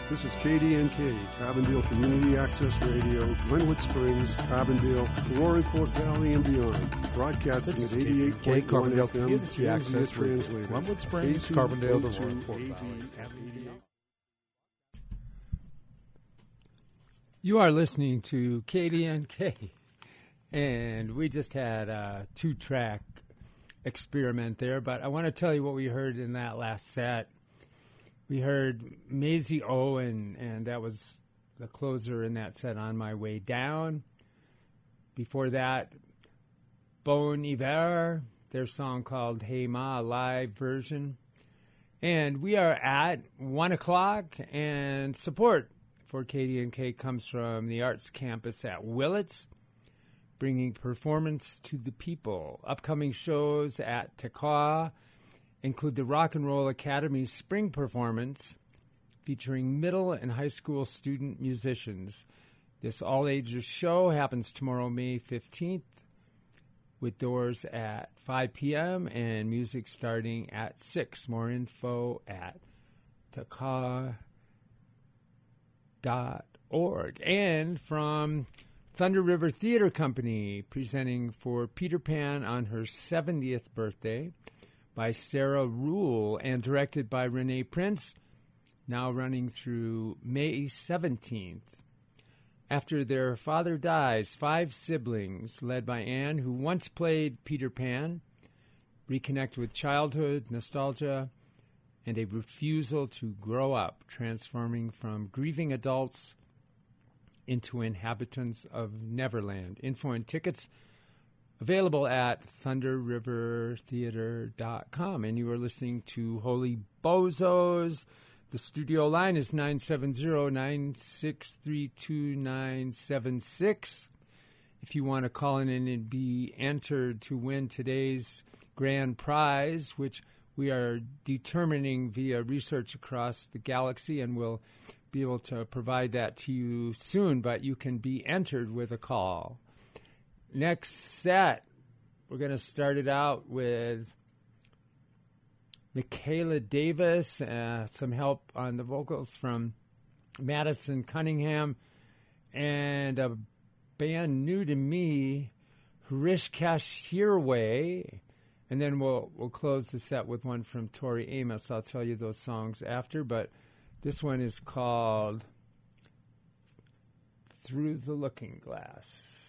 This is KDNK, Carbondale Community Access Radio, Glenwood Springs, Carbondale, the Roaring Fork Valley, and beyond. Broadcasting at 88.1 Carbondale FM, Community Access Radio, translators. Glenwood Springs, Carbondale, the Roaring Fork Valley. You are listening to KDNK, and we just had a 2-track experiment there, but I want to tell you what we heard in that last set. We heard Maisie O, and that was the closer in that set, On My Way Down. Before that, Bon Iver, their song called Hey Ma, a live version. And we are at 1 o'clock, and support for KDNK comes from the Arts Campus at Willits, bringing performance to the people. Upcoming shows at Takaw include the Rock and Roll Academy's spring performance featuring middle and high school student musicians. This all-ages show happens tomorrow, May 15th, with doors at 5 p.m. and music starting at 6. More info at takaw.org. And from Thunder River Theater Company, presenting for Peter Pan on her 70th birthday, by Sarah Rule and directed by Renee Prince, now running through May 17th. After their father dies, 5 siblings, led by Anne, who once played Peter Pan, reconnect with childhood, nostalgia, and a refusal to grow up, transforming from grieving adults into inhabitants of Neverland. Info and tickets available at thunderrivertheater.com. And you are listening to Holy Bozos. The studio line is 970-963-2976. If you want to call in and be entered to win today's grand prize, which we are determining via research across the galaxy, and we'll be able to provide that to you soon, but you can be entered with a call. Next set, we're going to start it out with Michaela Davis, some help on the vocals from Madison Cunningham, and a band new to me, Harish Kashirway. And then we'll close the set with one from Tori Amos. I'll tell you those songs after, but this one is called Through the Looking Glass.